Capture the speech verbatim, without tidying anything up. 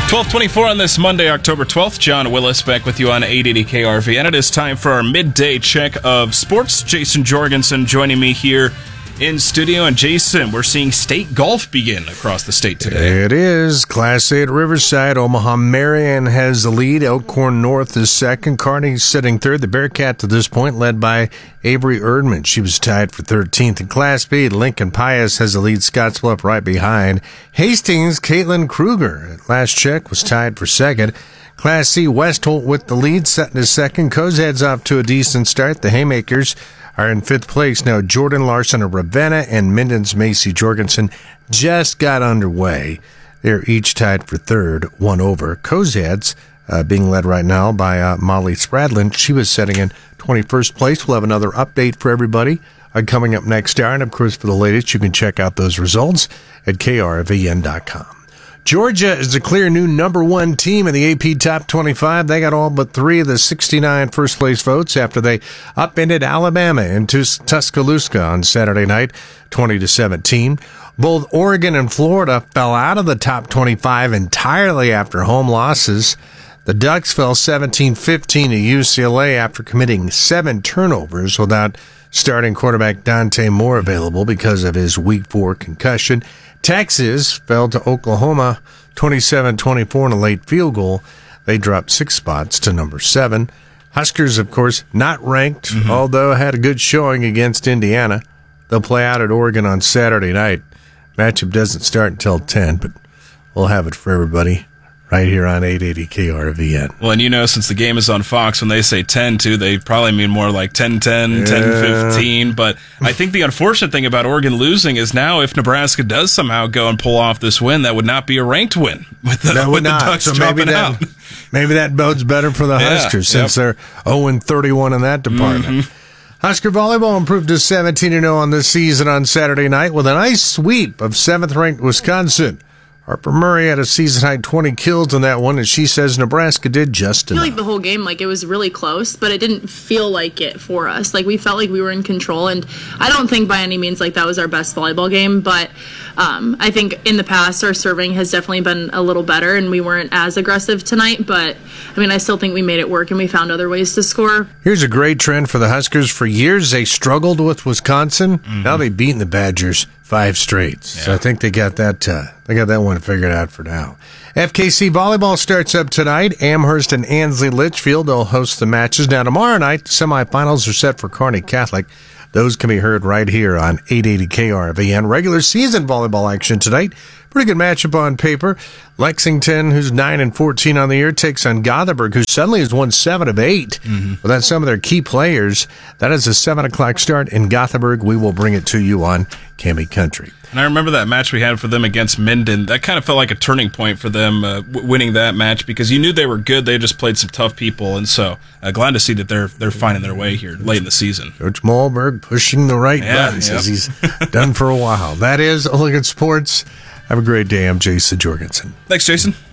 twelve twenty-four on this Monday, October twelfth. John Willis back with you on eight eighty K R V. And it is time for our midday check of sports. Jason Jorgensen joining me here in studio. And Jason, we're seeing state golf begin across the state today. It is. Class A at Riverside. Omaha Marion has the lead. Elkhorn North is second. Kearney sitting third. The Bearcat to this point led by Avery Erdman. She was tied for thirteenth. In Class B, Lincoln Pius has the lead. Scottsbluff right behind. Hastings, Caitlin Kruger at last check was tied for second. Class C, Westholt with the lead, setting to second. Cozad's off to a decent start. The Haymakers are in fifth place. Now Jordan Larson of Ravenna and Minden's Macy Jorgensen just got underway. They're each tied for third, one over. Cozad's uh, being led right now by uh, Molly Spradlin. She was setting in twenty-first place. We'll have another update for everybody uh, coming up next hour. And of course, for the latest, you can check out those results at K R V N dot com. Georgia is the clear new number one team in the A P Top twenty-five. They got all but three of the sixty-nine first-place votes after they upended Alabama in Tus- Tuscaloosa on Saturday night, twenty to seventeen. Both Oregon and Florida fell out of the top twenty-five entirely after home losses. The Ducks fell seventeen fifteen to U C L A after committing seven turnovers without starting quarterback Dante Moore available because of his week four concussion. Texas fell to Oklahoma twenty-seven twenty-four in a late field goal. They dropped six spots to number seven. Huskers, of course, not ranked, mm-hmm. although had a good showing against Indiana. They'll play out at Oregon on Saturday night. Matchup doesn't start until ten, but we'll have it for everybody right here on eight eighty K R V N. Well, and you know, since the game is on Fox, when they say ten to, they probably mean more like ten ten, yeah. ten fifteen. But I think the unfortunate thing about Oregon losing is now if Nebraska does somehow go and pull off this win, that would not be a ranked win with the, that with would the not. Ducks so dropping maybe that, out. Maybe that bodes better for the Yeah, Huskers since yep. they're oh and thirty-one in that department. Mm-hmm. Husker volleyball improved to seventeen and oh on this season on Saturday night with a nice sweep of seventh-ranked Wisconsin. Harper Murray had a season-high twenty kills in that one, and she says Nebraska did just enough. I feel like the whole game, like, it was really close, but it didn't feel like it for us. Like, we felt like we were in control, and I don't think by any means, like, that was our best volleyball game, but um, I think in the past our serving has definitely been a little better, and we weren't as aggressive tonight, but, I mean, I still think we made it work, and we found other ways to score. Here's a great trend for the Huskers. For years, they struggled with Wisconsin. Mm-hmm. Now they've beaten the Badgers five straight. Yeah. So I think they got that uh, they got that one figured out for now. F K C volleyball starts up tonight. Amherst and Ansley Litchfield will host the matches. Now tomorrow night, the semifinals are set for Kearney Catholic. Those can be heard right here on eight eighty K R V N. Regular season volleyball action tonight. Pretty good matchup on paper. Lexington, who's nine and fourteen on the year, takes on Gothenburg, who suddenly has won seven of eight mm-hmm. without some of their key players. That is a seven o'clock start in Gothenburg. We will bring it to you on Cami Country. And I remember that match we had for them against Minden. That kind of felt like a turning point for them, uh, w- winning that match, because you knew they were good. They just played some tough people, and so uh, glad to see that they're they're finding their way here late in the season. Coach Malberg pushing the right yeah, buttons yep. as he's done for a while. That is Oregon Sports. Have a great day. I'm Jason Jorgensen. Thanks, Jason.